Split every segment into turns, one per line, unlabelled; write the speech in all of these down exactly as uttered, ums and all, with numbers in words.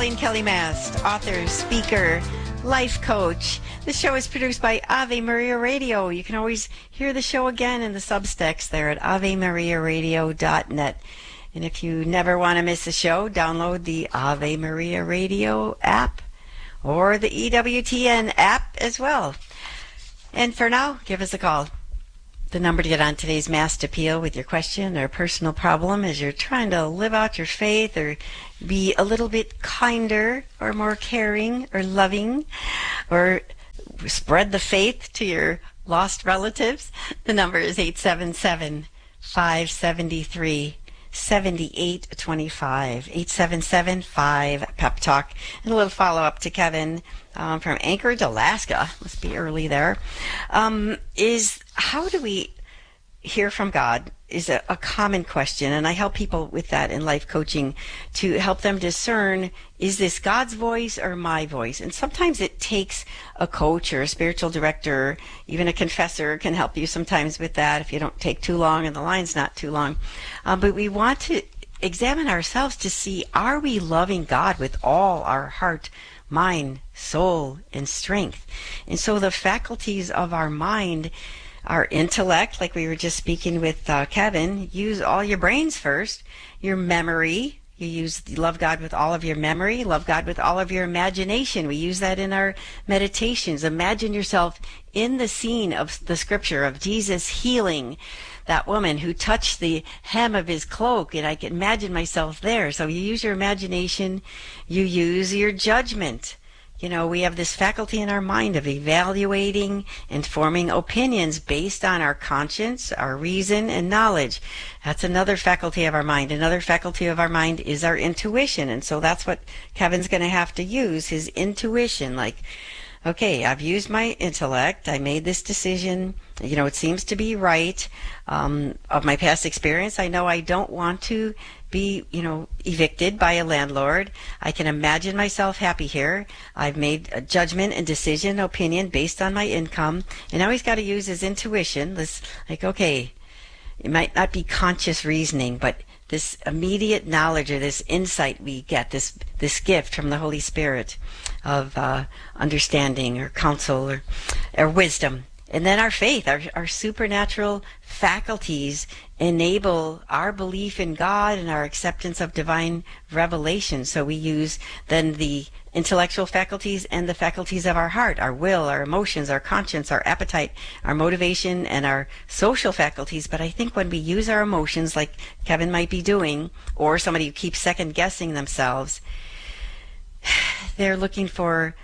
Colleen Kelly Mast, author, speaker, life coach. The show is produced by Ave Maria Radio. You can always hear the show again in the Substacks there at ave maria radio dot net. And if you never want to miss a show, download the Ave Maria Radio app or the E W T N app as well. And for now, give us a call. The number to get on today's Mast Appeal with your question or personal problem as you're trying to live out your faith or be a little bit kinder or more caring or loving or spread the faith to your lost relatives. The number is eight seven seven, five seven three, seven eight two five. eight seven seven, five, Pep Talk. And a little follow-up to Kevin um, from Anchorage, Alaska. Must be early there. Um, is how do we hear from God is a, a common question, and I help people with that in life coaching to help them discern, is this God's voice or my voice? And sometimes it takes a coach or a spiritual director, even a confessor can help you sometimes with that if you don't take too long and the line's not too long. Um, but we want to examine ourselves to see, are we loving God with all our heart, mind, soul, and strength? And so the faculties of our mind, our intellect, like we were just speaking with uh, Kevin, use all your brains first. Your memory, you use you love God with all of your memory, love God with all of your imagination. We use that in our meditations. Imagine yourself in the scene of the scripture of Jesus healing that woman who touched the hem of his cloak, and I can imagine myself there. So you use your imagination, you use your judgment. You know, we have this faculty in our mind of evaluating and forming opinions based on our conscience, our reason, and knowledge. That's another faculty of our mind. Another faculty of our mind is our intuition. And so that's what Kevin's going to have to use, his intuition. Like, okay, I've used my intellect. I made this decision. You know, it seems to be right. Um, of my past experience, I know I don't want to be, you know, evicted by a landlord. I can imagine myself happy here. I've made a judgment and decision, opinion based on my income. And now he's got to use his intuition. This, like, okay, it might not be conscious reasoning, but this immediate knowledge or this insight we get, this this gift from the Holy Spirit of uh, understanding or counsel or, or wisdom. And then our faith, our, our supernatural faculties enable our belief in God and our acceptance of divine revelation. So we use then the intellectual faculties and the faculties of our heart, our will, our emotions, our conscience, our appetite, our motivation, and our social faculties. But I think when we use our emotions, like Kevin might be doing, or somebody who keeps second guessing themselves, they're looking for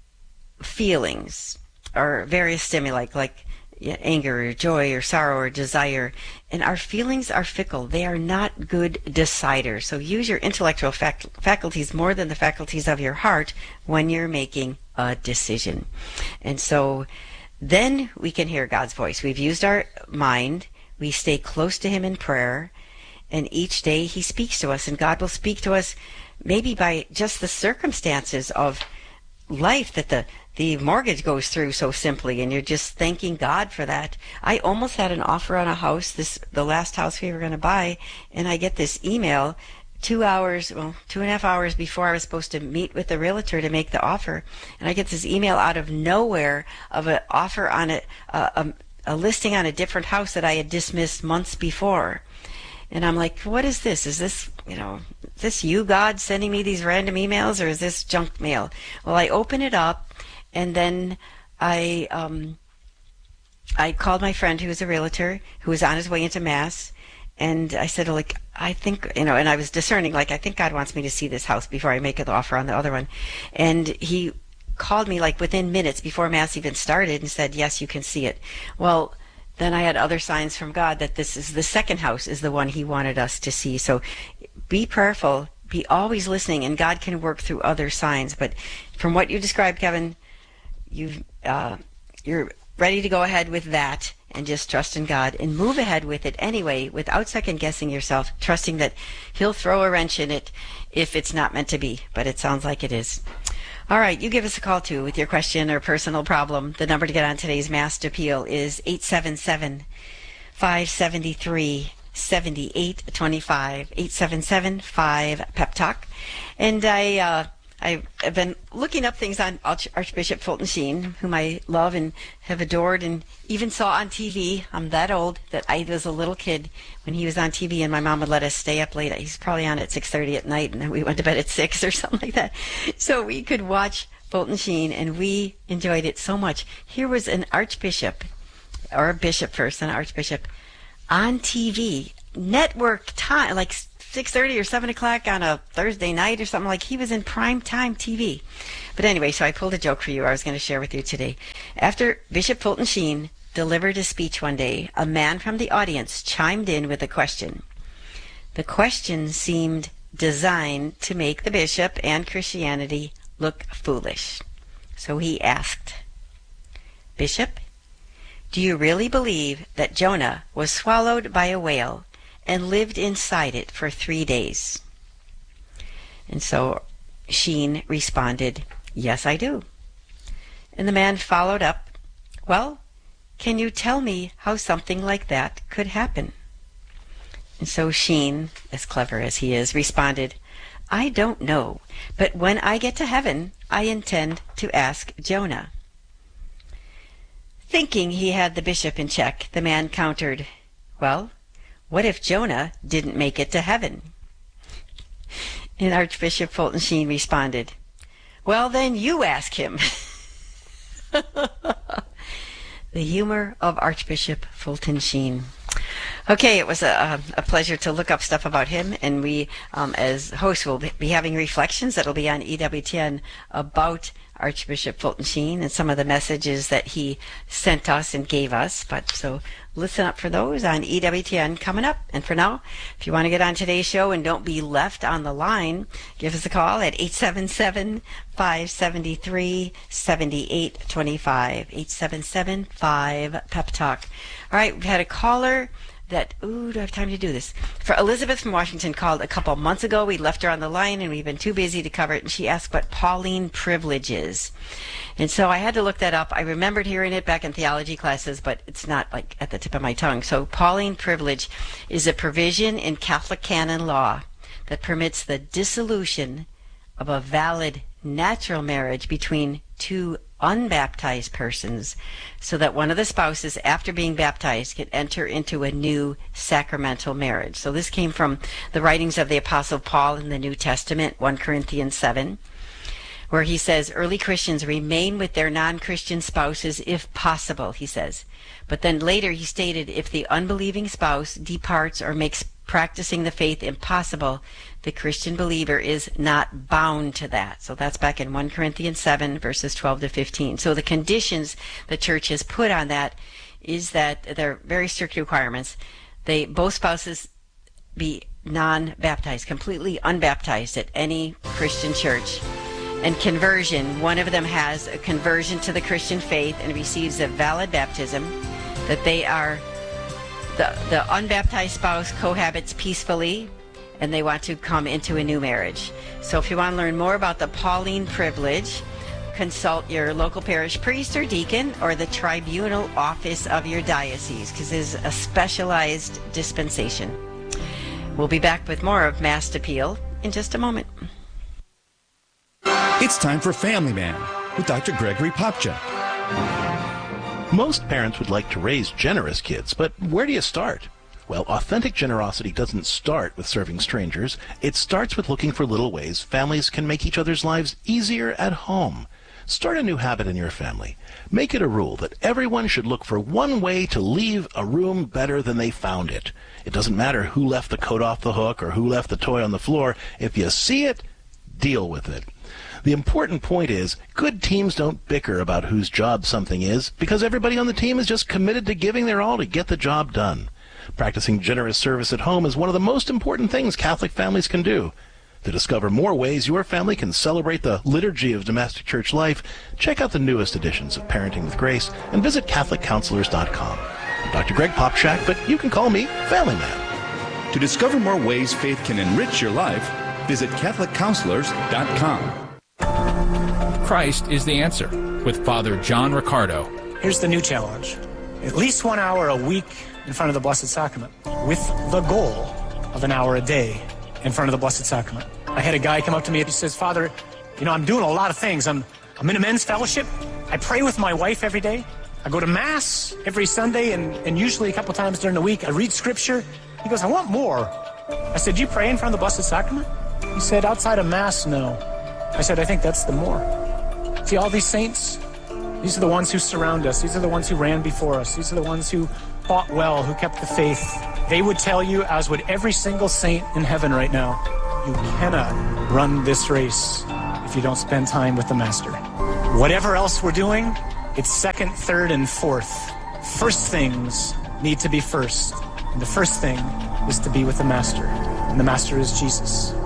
feelings or various stimuli, like anger or joy or sorrow or desire. And our feelings are fickle. They are not good deciders. So use your intellectual fac- faculties more than the faculties of your heart when you're making a decision. And so then we can hear God's voice. We've used our mind. We stay close to Him in prayer. And each day He speaks to us. And God will speak to us maybe by just the circumstances of life that the the mortgage goes through so simply, and you're just thanking God for that. I almost had an offer on a house, this the last house we were going to buy, and I get this email two hours, well, two and a half hours before I was supposed to meet with the realtor to make the offer, and I get this email out of nowhere of an offer on a, a, a, a listing on a different house that I had dismissed months before. And I'm like, what is this? Is this, you know, is this you, God, sending me these random emails, or is this junk mail? Well, I open it up, and then I um, I called my friend who was a realtor, who was on his way into Mass, and I said, like, I think, you know, and I was discerning, like, I think God wants me to see this house before I make an offer on the other one. And he called me, like, within minutes before Mass even started and said, yes, you can see it. Well, then I had other signs from God that this is the second house is the one He wanted us to see. So be prayerful, be always listening, and God can work through other signs. But from what you described, Kevin, you've, uh, you're ready to go ahead with that and just trust in God and move ahead with it anyway without second guessing yourself, trusting that He'll throw a wrench in it if it's not meant to be. But it sounds like it is. All right, you give us a call too with your question or personal problem. The number to get on today's Mast Appeal is eight seven seven, five seven three, seven eight two five, eight seven seven, five, Pep Talk. And I uh, I've, I've been looking up things on Arch- Archbishop Fulton Sheen, whom I love and have adored and even saw on T V. I'm that old that I was a little kid when he was on T V, and my mom would let us stay up late. He's probably on at six thirty at night, and then we went to bed at six or something like that. So we could watch Fulton Sheen, and we enjoyed it so much. Here was an archbishop, or a bishop first, and an archbishop, on T V, network time, like six thirty or seven o'clock on a Thursday night or something. Like he was in prime time T V. But anyway, so I pulled a joke for you I was going to share with you today. After Bishop Fulton Sheen delivered a speech one day, a man from the audience chimed in with a question. The question seemed designed to make the bishop and Christianity look foolish. So he asked, Bishop, do you really believe that Jonah was swallowed by a whale and lived inside it for three days? And so Sheen responded, yes, I do. And the man followed up, well, can you tell me how something like that could happen? And so Sheen, as clever as he is, responded, I don't know, but when I get to heaven, I intend to ask Jonah. Thinking he had the bishop in check, the man countered, well, what if Jonah didn't make it to heaven? And Archbishop Fulton Sheen responded, well, then you ask him. The humor of Archbishop Fulton Sheen. Okay, it was a, a pleasure to look up stuff about him, and we, um, as hosts, will be having reflections that'll be on E W T N about Archbishop Fulton Sheen and some of the messages that he sent us and gave us. But so listen up for those on E W T N coming up. And for now, if you want to get on today's show and don't be left on the line, give us a call at eight seven seven, five seven three, seven eight two five, eight seven seven, five, pep talk. All right, we've had a caller that, ooh, do I have time to do this? For Elizabeth from Washington called a couple months ago. We left her on the line, and we've been too busy to cover it, and she asked what Pauline privilege is. And so I had to look that up. I remembered hearing it back in theology classes, but it's not like at the tip of my tongue. So Pauline privilege is a provision in Catholic canon law that permits the dissolution of a valid natural marriage between two unbaptized persons, so that one of the spouses, after being baptized, can enter into a new sacramental marriage. So this came from the writings of the Apostle Paul in the New Testament, First Corinthians seven, where he says, early Christians remain with their non-Christian spouses if possible, he says. But then later he stated, if the unbelieving spouse departs or makes practicing the faith impossible, the Christian believer is not bound to that. So that's back in First Corinthians seven, verses twelve to fifteen. So the conditions the church has put on that is that they're very strict requirements. They both spouses be non-baptized, completely unbaptized at any Christian church. And conversion, one of them has a conversion to the Christian faith and receives a valid baptism, that they are The, the unbaptized spouse cohabits peacefully, and they want to come into a new marriage. So if you want to learn more about the Pauline privilege, consult your local parish priest or deacon or the tribunal office of your diocese, because it is a specialized dispensation. We'll be back with more of Mass Appeal in just a moment.
It's time for Family Man with Doctor Gregory Popcak.
Most parents would like to raise generous kids, but where do you start? Well, authentic generosity doesn't start with serving strangers. It starts with looking for little ways families can make each other's lives easier at home. Start a new habit in your family. Make it a rule that everyone should look for one way to leave a room better than they found it. It doesn't matter who left the coat off the hook or who left the toy on the floor. If you see it, deal with it. The important point is, good teams don't bicker about whose job something is, because everybody on the team is just committed to giving their all to get the job done. Practicing generous service at home is one of the most important things Catholic families can do. To discover more ways your family can celebrate the liturgy of domestic church life, check out the newest editions of Parenting with Grace and visit Catholic Counselors dot com. I'm Doctor Greg Popcak, but you can call me Family Man.
To discover more ways faith can enrich your life, visit Catholic Counselors dot com.
Christ is the answer with Father John Riccardo.
Here's the new challenge. At least one hour a week in front of the Blessed Sacrament, with the goal of an hour a day in front of the Blessed Sacrament. I had a guy come up to me and he says, Father, You know, I'm doing a lot of things. I'm, I'm in a men's fellowship. I pray with my wife every day. I go to Mass every Sunday and, and usually a couple times during the week. I read Scripture. He goes, I want more. I said, do you pray in front of the Blessed Sacrament? He said, outside of Mass, no. I said, I think that's the more. See, all these saints, these are the ones who surround us. These are the ones who ran before us. These are the ones who fought well, who kept the faith. They would tell you, as would every single saint in heaven right now, you cannot run this race if you don't spend time with the Master. Whatever else we're doing, it's second, third, and fourth. First things need to be first. And the first thing is to be with the Master. And the Master is Jesus.